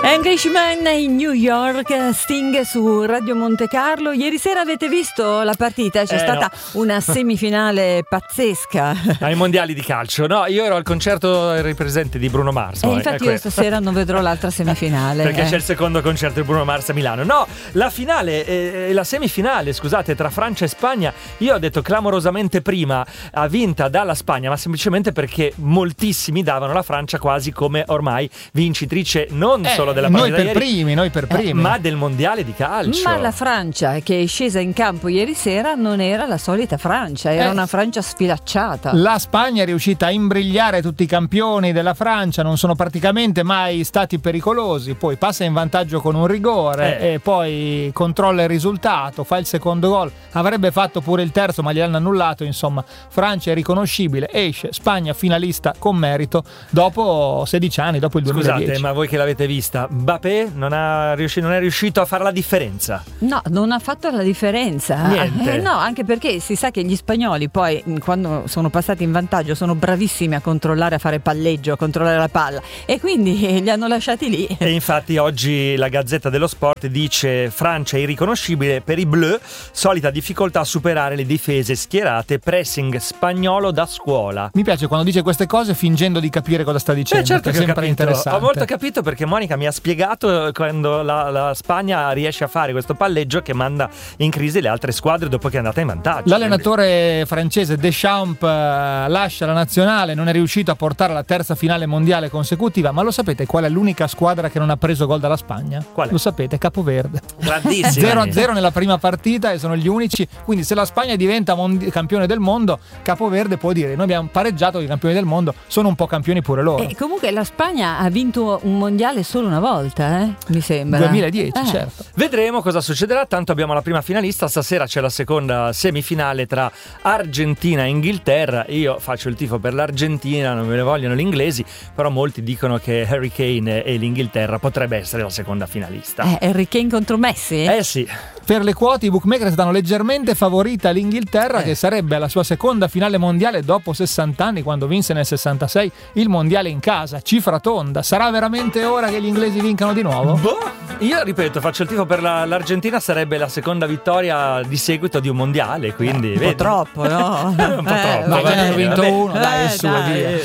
Englishman in New York, Sting su Radio Monte Carlo. Ieri sera avete visto la partita? C'è stata una semifinale pazzesca ai mondiali di calcio. No, io ero al concerto, ero presente di Bruno Mars. Infatti io stasera non vedrò l'altra semifinale perché c'è il secondo concerto di Bruno Mars a Milano. No, la finale, la semifinale, scusate, tra Francia e Spagna, io ho detto clamorosamente prima ha vinta dalla Spagna, ma semplicemente perché moltissimi davano la Francia quasi come ormai vincitrice non solo della partita noi per primi, ma del mondiale di calcio. Ma la Francia che è scesa in campo ieri sera non era la solita Francia, era una Francia sfilacciata. La Spagna è riuscita a imbrigliare tutti i campioni della Francia, non sono praticamente mai stati pericolosi, poi passa in vantaggio con un rigore e poi controlla il risultato, fa il secondo gol, avrebbe fatto pure il terzo ma gliel'hanno annullato. Insomma, Francia è riconoscibile, esce, Spagna finalista con merito dopo 16 anni, dopo il 2010. Scusate, ma voi che l'avete vista, Mbappé non è riuscito a fare la differenza? No, non ha fatto la differenza. Niente. No, anche perché si sa che gli spagnoli poi quando sono passati in vantaggio sono bravissimi a controllare, a fare palleggio, a controllare la palla, e quindi li hanno lasciati lì. E infatti oggi la Gazzetta dello Sport dice: Francia irriconoscibile per i Bleu, solita difficoltà a superare le difese schierate, pressing spagnolo da scuola. Mi piace quando dice queste cose fingendo di capire cosa sta dicendo, certo, che è sempre interessante. Ho molto capito, perché Monica mi ha spiegato quando la Spagna riesce a fare questo palleggio che manda in crisi le altre squadre dopo che è andata in vantaggio. L'allenatore francese Deschamps lascia la nazionale, non è riuscito a portare la terza finale mondiale consecutiva, ma lo sapete qual è l'unica squadra che non ha preso gol dalla Spagna? Qual è? Lo sapete, Capoverde. Grandissimo. 0-0 nella prima partita e sono gli unici, quindi se la Spagna diventa campione del mondo, Capoverde può dire: noi abbiamo pareggiato, i campioni del mondo sono un po' campioni pure loro. E comunque la Spagna ha vinto un mondiale solo una volta, mi sembra. 2010, certo. Vedremo cosa succederà, tanto abbiamo la prima finalista, stasera c'è la seconda semifinale tra Argentina e Inghilterra. Io faccio il tifo per l'Argentina, non me ne vogliono gli inglesi, però molti dicono che Harry Kane e l'Inghilterra potrebbe essere la seconda finalista. Harry Kane contro Messi? Sì. Per le quote i bookmaker stanno leggermente favorita l'Inghilterra, che sarebbe alla sua seconda finale mondiale dopo 60 anni, quando vinse nel 66 il mondiale in casa, cifra tonda. Sarà veramente ora che gli inglesi vincano di nuovo? Io ripeto, faccio il tifo per l'Argentina, sarebbe la seconda vittoria di seguito di un mondiale, quindi un po' troppo, no? Un po' troppo. Ma ne hanno vinto uno, dai, su, via.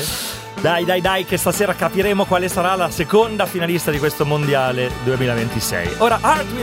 Dai, che stasera capiremo quale sarà la seconda finalista di questo mondiale 2026. Ora Art